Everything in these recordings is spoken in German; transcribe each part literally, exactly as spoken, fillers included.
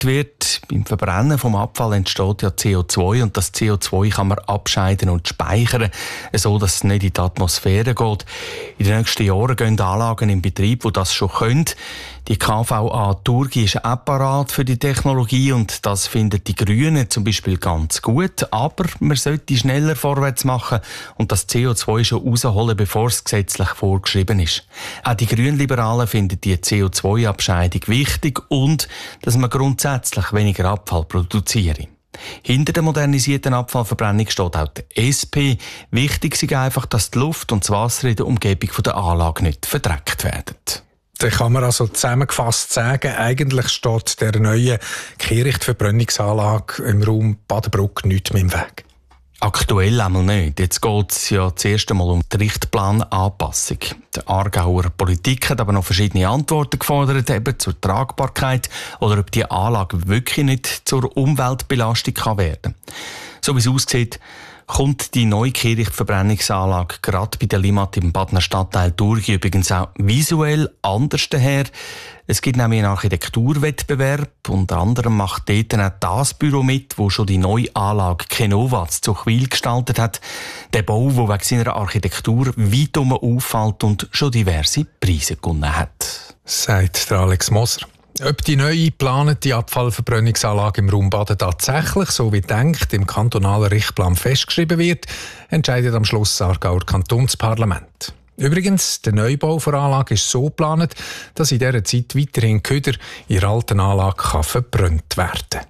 wird, beim Verbrennen vom Abfall entsteht ja C O zwei und das C O zwei kann man abscheiden und speichern, so dass es nicht in die Atmosphäre geht. In den nächsten Jahren gehen Anlagen in Betrieb, die das schon können. Die K V A Thurgau ist auch parat für die Technologie und das finden die Grünen zum Beispiel ganz gut. Aber man sollte schneller vorwärts machen und das C O zwei schon rausholen, bevor es gesetzlich vorgeschrieben ist. Auch die Grünliberalen finden die C O zwei Abscheidung wichtig und dass man grundsätzlich weniger Abfall produziere. Hinter der modernisierten Abfallverbrennung steht auch die S P. Wichtig ist einfach, dass die Luft und das Wasser in der Umgebung der Anlage nicht verdreckt werden. Da kann man also zusammengefasst sagen, eigentlich steht der neuen Kehrichtverbrennungsanlage im Raum Badenbruck nichts mehr im Weg. Aktuell einmal nicht. Jetzt geht es ja zuerst einmal um die Richtplananpassung. Die Aargauer Politik hat aber noch verschiedene Antworten gefordert, eben zur Tragbarkeit oder ob die Anlage wirklich nicht zur Umweltbelastung kann werden. So wie es aussieht, kommt die neue Kehrichtverbrennungsanlage gerade bei der Limmat im Badner Stadtteil Thurgau übrigens auch visuell anders daher. Es gibt nämlich einen Architekturwettbewerb. Unter anderem macht dort auch das Büro mit, wo schon die neue Anlage Kenova zu Zuchwil gestaltet hat. Der Bau, der wegen seiner Architektur weit herum auffällt und schon diverse Preise gewonnen hat. Sagt der Alex Moser. Ob die neue geplante Abfallverbrennungsanlage im Raum Baden tatsächlich, so wie denkt, im kantonalen Richtplan festgeschrieben wird, entscheidet am Schluss das Aargauer Kantonsparlament. Übrigens, der Neubau der Anlage ist so geplant, dass in dieser Zeit weiterhin Köder in der alten Anlage kann verbrannt werden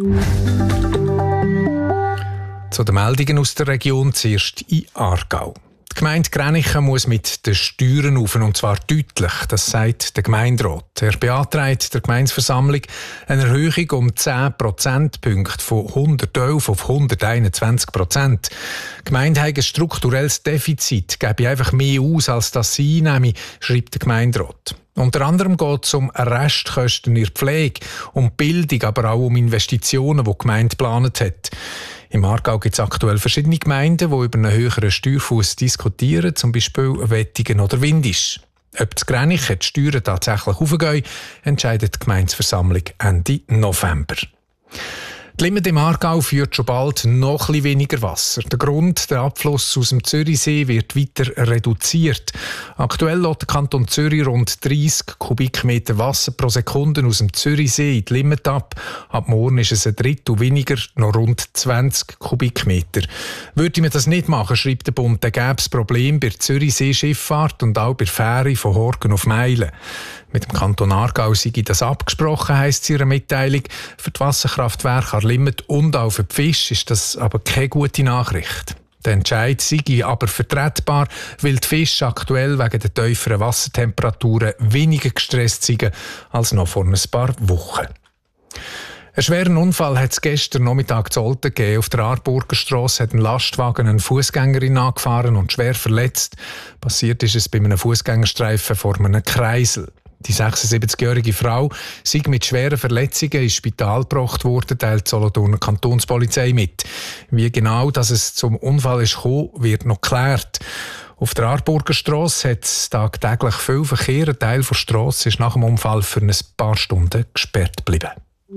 kann. Zu den Meldungen aus der Region zuerst in Aargau. Die Gemeinde Gränichen muss mit den Steuern rauf, und zwar deutlich, das sagt der Gemeinderat. Er beantragt der Gemeindeversammlung eine Erhöhung um zehn Prozentpunkte von hundertelf auf hunderteinundzwanzig Prozent. Die Gemeinde hat ein strukturelles Defizit, gebe einfach mehr aus, als das sie einnehme, schreibt der Gemeinderat. Unter anderem geht es um Restkosten in der Pflege, um Bildung, aber auch um Investitionen, die die Gemeinde geplant hat. Im Aargau gibt es aktuell verschiedene Gemeinden, die über einen höheren Steuerfuss diskutieren, zum Beispiel Wettingen oder Windisch. Ob das Gränichen die Steuern tatsächlich hochgehen, entscheidet die Gemeindeversammlung Ende November. Die Limmat im Aargau führt schon bald noch ein bisschen weniger Wasser. Der Grund, der Abfluss aus dem Zürichsee, wird weiter reduziert. Aktuell lässt der Kanton Zürich rund dreissig Kubikmeter Wasser pro Sekunde aus dem Zürichsee in die Limmat ab. Ab morgen ist es ein Drittel weniger, noch rund zwanzig Kubikmeter. Würde man das nicht machen, schreibt der Bund, dann gäbe es Probleme bei der Zürichsee-Schifffahrt und auch bei der Fähre von Horgen auf Meilen. Mit dem Kanton Aargau sei das abgesprochen, heisst es in ihrer Mitteilung. Für die Wasserkraftwerke an der Limmat und auch für die Fische ist das aber keine gute Nachricht. Der Entscheid sei aber vertretbar, weil die Fische aktuell wegen der tieferen Wassertemperaturen weniger gestresst sind als noch vor ein paar Wochen. Einen schweren Unfall hat es gestern Nachmittag zu Olten gegeben. Auf der Aarburger Strasse hat ein Lastwagen eine Fußgängerin angefahren und schwer verletzt. Passiert ist es bei einem Fußgängerstreifen vor einem Kreisel. Die sechsundsiebzigjährige Frau sei mit schweren Verletzungen ins Spital gebracht worden, teilt die Solothurner Kantonspolizei mit. Wie genau dass es zum Unfall ist gekommen, wird noch geklärt. Auf der Aarburger Strasse hat es tagtäglich viel Verkehr. Ein Teil der Strasse ist nach dem Unfall für ein paar Stunden gesperrt geblieben.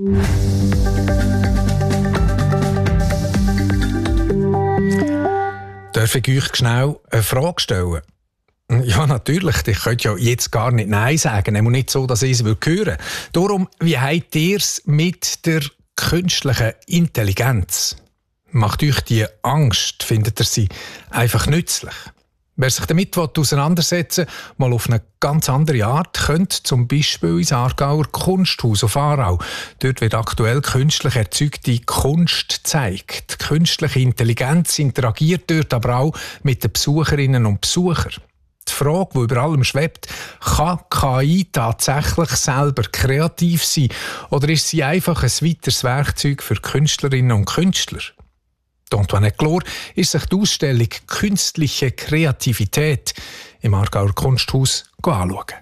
Darf ich euch schnell eine Frage stellen? Ja, natürlich. Ich könnte ja jetzt gar nicht Nein sagen. Es ist nicht so, dass ich es hören würde. Darum, wie habt ihr es mit der künstlichen Intelligenz? Macht euch die Angst? Findet ihr sie einfach nützlich? Wer sich damit auseinandersetzen will, mal auf eine ganz andere Art, könnte zum Beispiel ins Aargauer Kunsthaus auf Aarau. Dort wird aktuell künstlich erzeugte Kunst gezeigt. Die künstliche Intelligenz interagiert dort aber auch mit den Besucherinnen und Besuchern. Die Frage, die über allem schwebt, kann K I tatsächlich selber kreativ sein oder ist sie einfach ein weiteres Werkzeug für Künstlerinnen und Künstler? Antoinette Glor ist sich die Ausstellung «Künstliche Kreativität» im Aargauer Kunsthaus anschauen.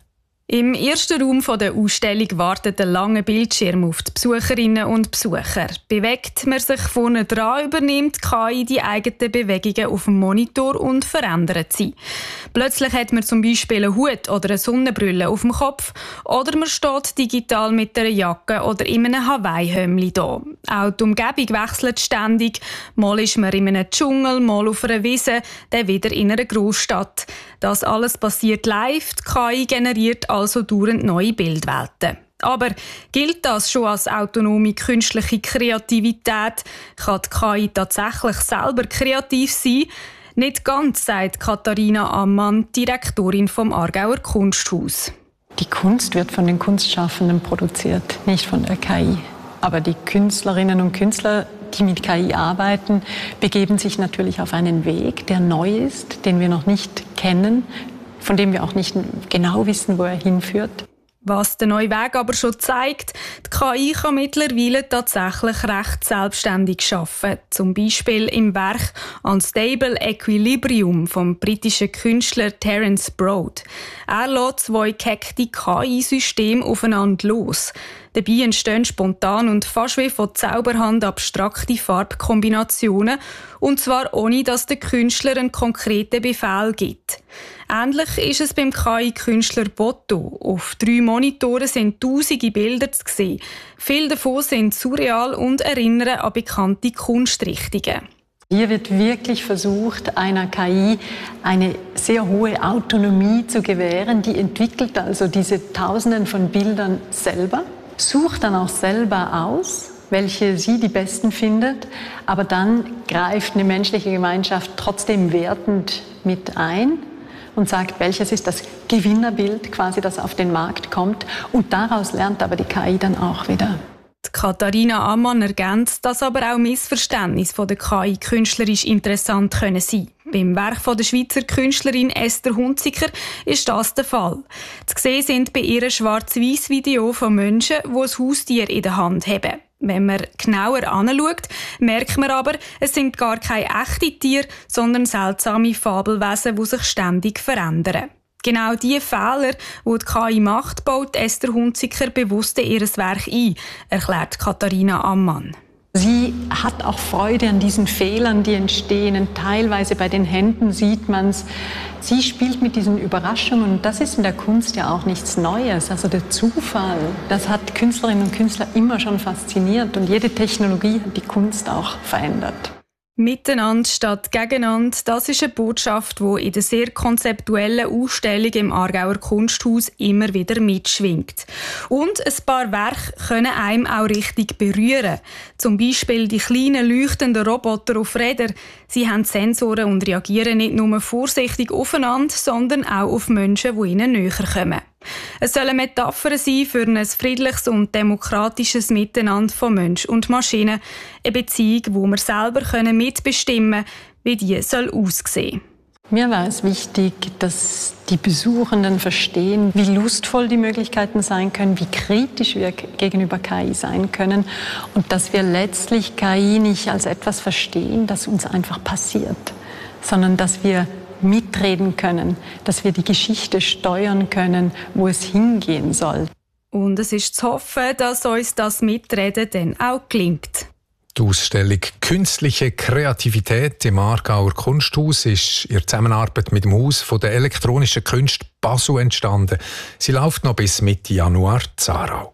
Im ersten Raum der Ausstellung wartet ein langer Bildschirm auf die Besucherinnen und Besucher. Bewegt man sich vorne dran, übernimmt die K I die eigenen Bewegungen auf dem Monitor und verändert sie. Plötzlich hat man zum Beispiel einen Hut oder eine Sonnenbrille auf dem Kopf oder man steht digital mit einer Jacke oder in einem Hawaii-Hemdli da. Auch die Umgebung wechselt ständig. Mal ist man in einem Dschungel, mal auf einer Wiese, dann wieder in einer Großstadt. Das alles passiert live. Die K I generiert also dauernd neue Bildwelten. Aber gilt das schon als autonome künstliche Kreativität? Kann die K I tatsächlich selber kreativ sein? Nicht ganz, sagt Katharina Ammann, Direktorin vom Aargauer Kunsthaus. Die Kunst wird von den Kunstschaffenden produziert, nicht von der K I. Aber die Künstlerinnen und Künstler, die mit K I arbeiten, begeben sich natürlich auf einen Weg, der neu ist, den wir noch nicht kennen, von dem wir auch nicht genau wissen, wo er hinführt. Was der neue Weg aber schon zeigt, die K I kann mittlerweile tatsächlich recht selbstständig arbeiten. Zum Beispiel im Werk Unstable Equilibrium vom britischen Künstler Terence Broad. Er lässt zwei gehackte K I-Systeme aufeinander los. Dabei entstehen spontan und fast wie von Zauberhand abstrakte Farbkombinationen, und zwar ohne, dass der Künstler einen konkreten Befehl gibt. Ähnlich ist es beim K I-Künstler Botto. Auf drei Monitoren sind tausende Bilder zu sehen. Viele davon sind surreal und erinnern an bekannte Kunstrichtungen. Hier wird wirklich versucht, einer K I eine sehr hohe Autonomie zu gewähren. Die entwickelt also diese Tausenden von Bildern selber, sucht dann auch selber aus, welche sie die besten findet, aber dann greift eine menschliche Gemeinschaft trotzdem wertend mit ein und sagt, welches ist das Gewinnerbild, quasi, das auf den Markt kommt. Und daraus lernt aber die K I dann auch wieder. Die Katharina Ammann ergänzt, dass aber auch Missverständnisse von der K I künstlerisch interessant können sein. Beim Werk von der Schweizer Künstlerin Esther Hunziker ist das der Fall. Zu sehen sind bei ihr schwarz-weiss Videos von Menschen, die ein Haustier in der Hand haben. Wenn man genauer anschaut, merkt man aber, es sind gar keine echten Tiere, sondern seltsame Fabelwesen, die sich ständig verändern. Genau diese Fehler, die die K I macht, baut Esther Hunziker bewusst in ihr Werk ein, erklärt Katharina Ammann. Sie hat auch Freude an diesen Fehlern, die entstehen. Teilweise bei den Händen sieht man es. Sie spielt mit diesen Überraschungen. Und das ist in der Kunst ja auch nichts Neues. Also der Zufall, das hat Künstlerinnen und Künstler immer schon fasziniert. Und jede Technologie hat die Kunst auch verändert. Miteinander statt gegeneinander, das ist eine Botschaft, die in der sehr konzeptuellen Ausstellung im Aargauer Kunsthaus immer wieder mitschwingt. Und ein paar Werke können einem auch richtig berühren. Zum Beispiel die kleinen leuchtenden Roboter auf Rädern. Sie haben Sensoren und reagieren nicht nur vorsichtig aufeinander, sondern auch auf Menschen, die ihnen näher kommen. Es soll eine Metapher sein für ein friedliches und demokratisches Miteinander von Mensch und Maschine. Eine Beziehung, wo wir selber mitbestimmen können, wie die soll aussehen. Mir war es wichtig, dass die Besuchenden verstehen, wie lustvoll die Möglichkeiten sein können, wie kritisch wir gegenüber K I sein können und dass wir letztlich K I nicht als etwas verstehen, das uns einfach passiert, sondern dass wir mitreden können, dass wir die Geschichte steuern können, wo es hingehen soll. Und es ist zu hoffen, dass uns das Mitreden dann auch gelingt. Die Ausstellung «Künstliche Kreativität» im Aargauer Kunsthaus ist in Zusammenarbeit mit dem Haus der elektronischen Künste Basel entstanden. Sie läuft noch bis Mitte Januar in Aarau.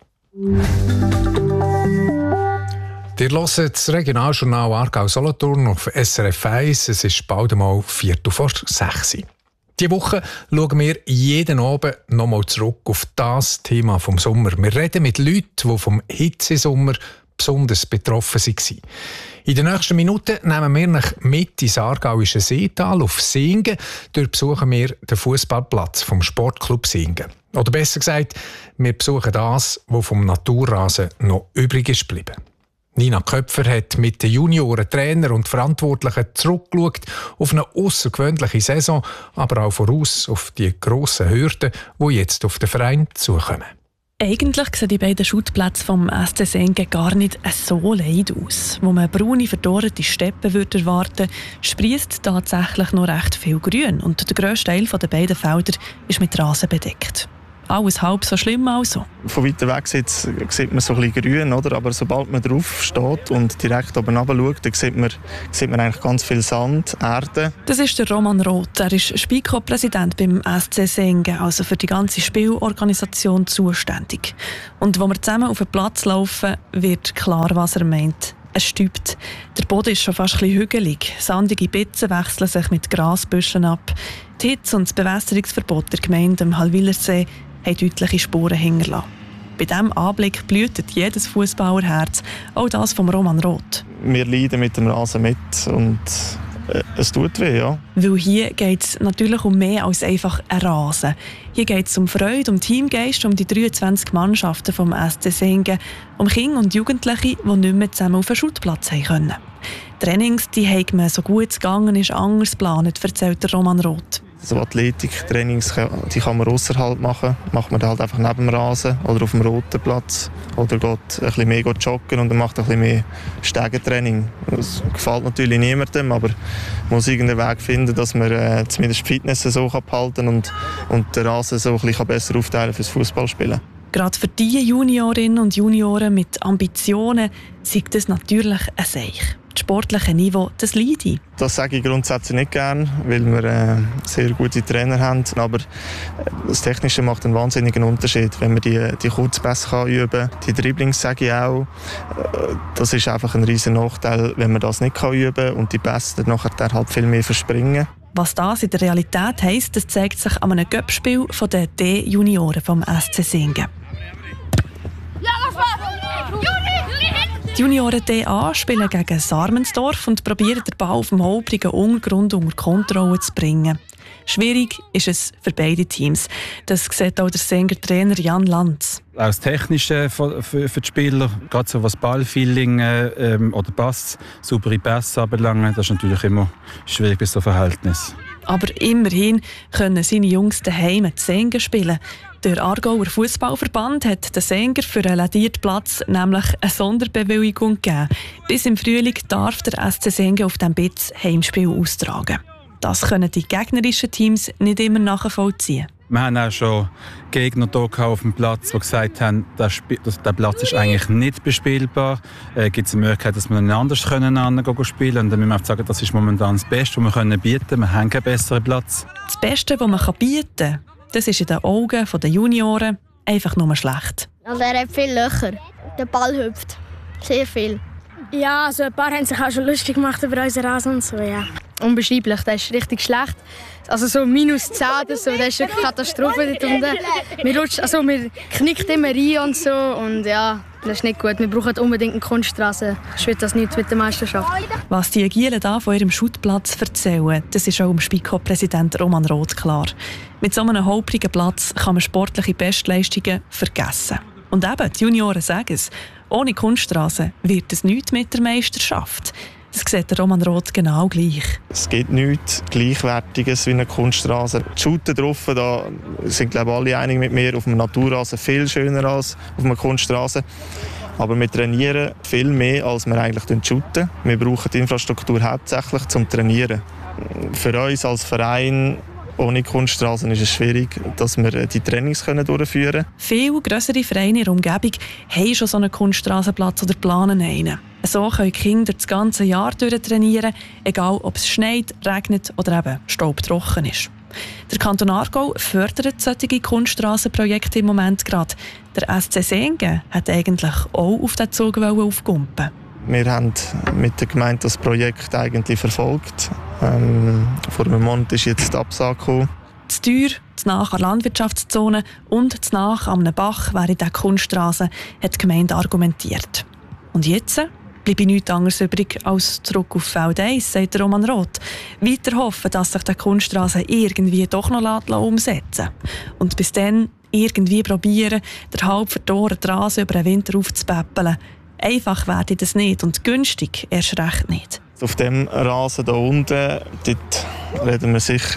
Ihr hört das Regionaljournal Aargau-Solothurn auf S R F eins. Es ist bald einmal Viertel vor sechs. Diese Woche schauen wir jeden Abend nochmal zurück auf das Thema vom Sommer. Wir reden mit Leuten, die vom Hitzesommer besonders betroffen waren. In den nächsten Minuten nehmen wir euch mit ins aargauische Seetal auf Singen. Dort besuchen wir den Fußballplatz vom Sportclub Singen. Oder besser gesagt, wir besuchen das, was vom Naturrasen noch übrig ist geblieben. Nina Köpfer hat mit den Junioren, Trainer und Verantwortlichen zurückgeschaut auf eine außergewöhnliche Saison, aber auch voraus auf die grossen Hürden, die jetzt auf den Verein zukommen. Eigentlich sehen die beiden Schuttplätze vom S C Singen gar nicht so leid aus. Wo man braune, verdorrte Steppen würde erwarten, sprießt tatsächlich noch recht viel Grün und der grösste Teil der beiden Felder ist mit Rasen bedeckt. alles halb so schlimm also. Von weiter weg sieht, sieht man so ein bisschen grün, oder? Aber sobald man drauf steht und direkt oben runter schaut, dann sieht man, sieht man eigentlich ganz viel Sand, Erde. Das ist der Roman Roth. Er ist Spiko-Präsident beim S C Sengen, also für die ganze Spielorganisation zuständig. Und als wir zusammen auf den Platz laufen, wird klar, was er meint. Es stübt. Der Boden ist schon fast ein bisschen hügelig. Sandige Bitzen wechseln sich mit Grasbüscheln ab. Die Hitze und das Bewässerungsverbot der Gemeinde am Hallwilersee haben deutliche Spuren hinterlassen. Bei diesem Anblick blühtet jedes Fußballerherz, auch das vom Roman Roth. Wir leiden mit dem Rasen mit und äh, es tut weh, ja. Weil hier geht es natürlich um mehr als einfach einen Rasen. Hier geht es um Freude, um Teamgeist, um die dreiundzwanzig Mannschaften vom S C Sengen, um Kinder und Jugendliche, die nicht mehr zusammen auf den Schuttplatz haben können. Trainings, die haben man so gut es gegangen ist anders geplant, erzählt der Roman Roth. So Athletiktrainings, die kann man ausserhalb machen. Macht man halt einfach neben dem Rasen oder auf dem roten Platz. Oder geht ein bisschen mehr joggen und dann macht ein bisschen mehr Stegentraining. Das gefällt natürlich niemandem, aber man muss irgendeinen Weg finden, dass man äh, zumindest die Fitness so behalten kann und, und den Rasen so ein bisschen besser aufteilen fürs Fußballspielen. Gerade für die Juniorinnen und Junioren mit Ambitionen sagt das natürlich ein Seich. Das sportliche Niveau, das leide. Das sage ich grundsätzlich nicht gern, weil wir äh, sehr gute Trainer haben. Aber das Technische macht einen wahnsinnigen Unterschied. Wenn man die, die Kurzpässe kann üben kann, die Dribblings sage ich auch, äh, das ist einfach ein riesen Nachteil, wenn man das nicht kann üben kann und die Pässe dann nachher halt viel mehr verspringen. Was das in der Realität heisst, das zeigt sich an einem Göppspiel der D-Junioren vom S C Sengen. Die Junioren D A spielen gegen Sarmensdorf und probieren den Ball auf dem holprigen Untergrund unter Kontrolle zu bringen. Schwierig ist es für beide Teams. Das sieht auch der Senger Trainer Jan Lanz. Auch das Technische für, für, für die Spieler, gerade so was Ballfeeling äh, oder Pass, saubere Pässe anbelangt, das ist natürlich immer schwierig bei so einem Verhältnis. Aber immerhin können seine Jungs daheim zu Sengen spielen. Der Aargauer Fußballverband hat den Senger für einen ladierten Platz nämlich eine Sonderbewilligung gegeben. Bis im Frühling darf der S C Sengen auf diesem Bitz Heimspiel austragen. Das können die gegnerischen Teams nicht immer nachvollziehen. Wir haben auch schon Gegner hier auf dem Platz, die gesagt haben, der, der Platz ist eigentlich nicht bespielbar. Äh, gibt es eine Möglichkeit, dass wir ihn anders können spielen können? Und dann müssen wir auch sagen, das ist momentan das Beste, was wir können bieten können. Wir haben keinen besseren Platz. Das Beste, was man bieten kann, das ist in den Augen der Junioren einfach nur schlecht. Also er hat viele Löcher. Der Ball hüpft. Sehr viel. Ja, also ein paar haben sich auch schon lustig gemacht über unseren Rasen und so, ja. Unbeschreiblich, das ist richtig schlecht. Also so minus zehn oder so, das ist eine Katastrophe dort unten. Wir, rutscht, also wir knickt immer rein und so und ja, das ist nicht gut. Wir brauchen unbedingt eine Kunststraße. Ich will das nicht mit der Meisterschaft. Was die Gielen da von ihrem Schuttplatz erzählen, das ist auch dem Spiko-Präsident Roman Roth klar. Mit so einem holprigen Platz kann man sportliche Bestleistungen vergessen. Und eben, die Junioren sagen es, ohne Kunststraße wird es nichts mit der Meisterschaft. Das sieht der Roman Roth genau gleich. Es gibt nichts Gleichwertiges wie eine Kunststraße. Die Shooten drauf, da sind glaube ich alle einig mit mir, auf dem Naturrasen viel schöner als auf einer Kunststraße. Aber wir trainieren viel mehr, als wir eigentlich shooten. Wir brauchen die Infrastruktur hauptsächlich zum Trainieren. Für uns als Verein ohne Kunststraßen ist es schwierig, dass wir die Trainings durchführen können. Viele grössere Vereine in der Umgebung haben schon so einen Kunststraßenplatz oder planen einen. So können die Kinder das ganze Jahr durch trainieren, egal ob es schneit, regnet oder eben staubtrocken ist. Der Kanton Aargau fördert solche Kunststrassenprojekte im Moment gerade. Der S C Sengen hat eigentlich auch auf diesen Zug aufgumpen. Wir haben mit der Gemeinde das Projekt eigentlich verfolgt. Ähm, vor einem Monat ist jetzt die Absage gekommen. Zu teuer, zu nah an der Landwirtschaftszone und zu nah an einem Bach wäre diese Kunststraße, hat die Gemeinde argumentiert. Und jetzt bleibe nichts anderes übrig als zurück auf Feld eins, sagt Roman Roth. Weiter hoffen, dass sich die Kunststraße irgendwie doch noch umsetzen lässt. Und bis dann irgendwie probieren, den halb verdorrten Rasen über den Winter aufzupäppeln. Einfach werde das nicht und günstig erst recht nicht. Auf dem Rasen hier unten dort reden wir sicher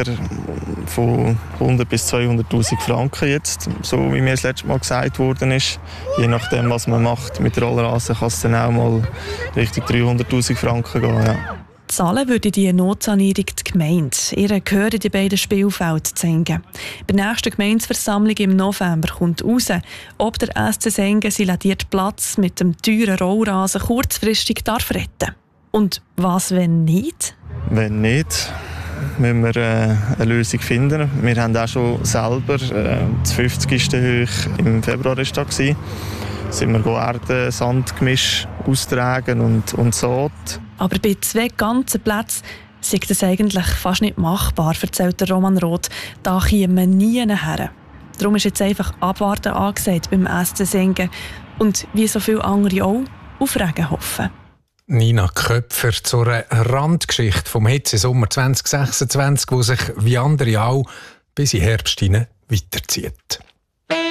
von hundert bis zweihunderttausend Franken jetzt, so wie mir das letzte Mal gesagt worden ist. Je nachdem, was man macht mit Rollrasen, kann es dann auch mal Richtung dreihunderttausend Franken gehen. Ja. Zahlen würde die Notsanierung die Gemeinde. Ihr gehören die beiden Spielfelder Sengen. Bei der nächsten Gemeindeversammlung im November kommt heraus, ob der S C Sengen seinen ladierten Platz mit dem teuren Rollrasen kurzfristig darf retten. Und was, wenn nicht? Wenn nicht, müssen wir äh, eine Lösung finden. Wir haben auch schon selber äh, das fünfzigste Hoch im Februar ist da gewesen. Sind wir Erde, Sandgemisch austragen und, und Saat. Aber bei zwei ganzen Plätzen sei das eigentlich fast nicht machbar, erzählt der Roman Roth. Da käme man nie her. Darum ist jetzt einfach Abwarten angesagt beim S C Sengen. Und wie so viele andere auch, auf Regen hoffen. Nina Köpfer zu einer Randgeschichte vom Hitzesommer zwanzig sechsundzwanzig, die sich wie andere auch bis in Herbst hinein weiterzieht.